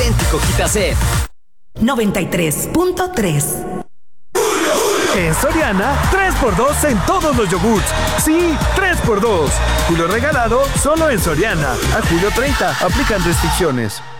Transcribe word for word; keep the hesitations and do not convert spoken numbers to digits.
auténtico Quitaset. noventa y tres punto tres. En Soriana, tres por dos en todos los yogurts. Sí, tres por dos. Julio regalado solo en Soriana. A julio treinta. Aplican restricciones.